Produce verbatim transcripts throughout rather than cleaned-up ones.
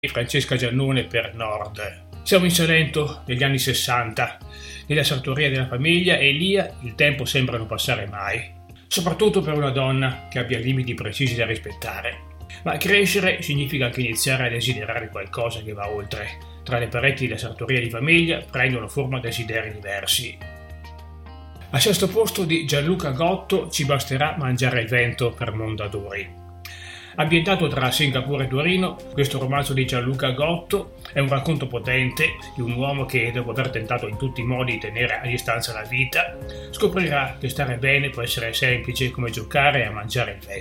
Francesca Giannone per Nord. Siamo in Salento negli anni sessanta, nella sartoria della famiglia, e lì il tempo sembra non passare mai, soprattutto per una donna che abbia limiti precisi da rispettare. Ma crescere significa anche iniziare a desiderare qualcosa che va oltre. Tra le pareti della sartoria di famiglia prendono forma desideri diversi. Al sesto posto di Gianluca Gotto Ci basterà mangiare il vento per Mondadori. Ambientato tra Singapore e Torino, questo romanzo di Gianluca Gotto è un racconto potente di un uomo che, dopo aver tentato in tutti i modi di tenere a distanza la vita, scoprirà che stare bene può essere semplice come giocare a mangiare il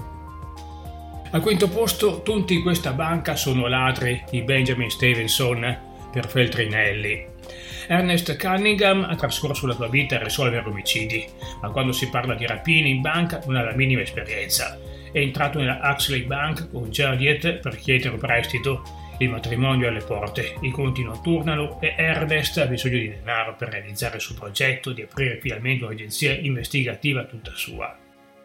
vento. Al quinto posto, Tutti in questa banca sono ladri di Benjamin Stevenson per Feltrinelli. Ernest Cunningham ha trascorso la sua vita a risolvere omicidi, ma quando si parla di rapine in banca non ha la minima esperienza. È entrato nella Huxley Bank con Joliet per chiedere un prestito, il matrimonio è alle porte, i conti non tornano e Ernest ha bisogno di denaro per realizzare il suo progetto di aprire finalmente un'agenzia investigativa tutta sua.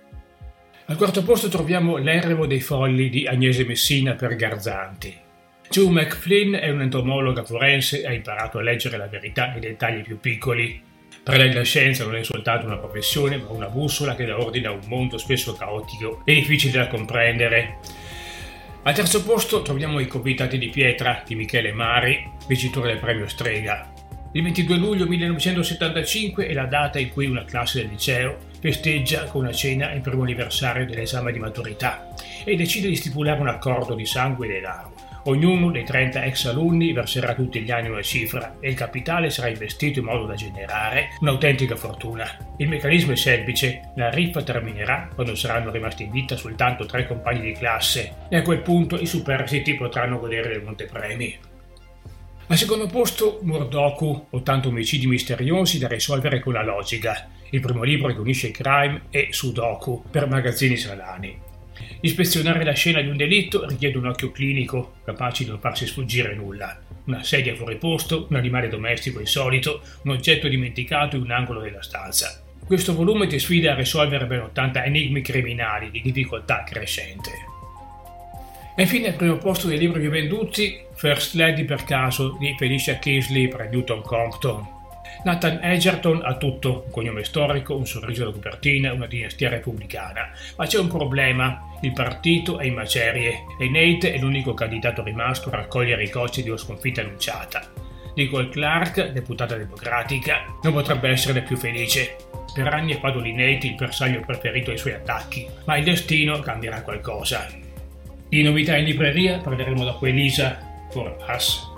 Al quarto posto troviamo L'eremo dei folli di Agnese Messina per Garzanti. Joe McFlynn è un'entomologa forense e ha imparato a leggere la verità nei dettagli più piccoli. Per lei la scienza non è soltanto una professione, ma una bussola che dà ordine a un mondo spesso caotico e difficile da comprendere. Al terzo posto troviamo I convitati di pietra di Michele Mari, vincitore del premio Strega. Il ventidue luglio millenovecentosettantacinque è la data in cui una classe del liceo festeggia con una cena il primo anniversario dell'esame di maturità e decide di stipulare un accordo di sangue e denaro. Ognuno dei trenta ex alunni verserà tutti gli anni una cifra e il capitale sarà investito in modo da generare un'autentica fortuna. Il meccanismo è semplice, la riffa terminerà quando saranno rimasti in vita soltanto tre compagni di classe e a quel punto i superstiti potranno godere del montepremi. Al secondo posto Murdoku, ottanta omicidi misteriosi da risolvere con la logica, il primo libro che unisce crime e sudoku per Magazzini Salani. Ispezionare la scena di un delitto richiede un occhio clinico capace di non farsi sfuggire nulla. Una sedia fuori posto, un animale domestico insolito, un oggetto dimenticato in un angolo della stanza. Questo volume ti sfida a risolvere ben ottanta enigmi criminali di difficoltà crescente. E infine al primo posto dei libri più venduti, First Lady per caso di Felicia Kingsley per Newton Compton. Nathan Edgerton ha tutto, un cognome storico, un sorriso da copertina, una dinastia repubblicana. Ma c'è un problema, il partito è in macerie e Nate è l'unico candidato rimasto a raccogliere i cocci di una sconfitta annunciata. Nicole Clark, deputata democratica, non potrebbe essere più felice. Per anni è stato di Nate il bersaglio preferito ai suoi attacchi, ma il destino cambierà qualcosa. Di novità in libreria parleremo dopo Elisa for Us.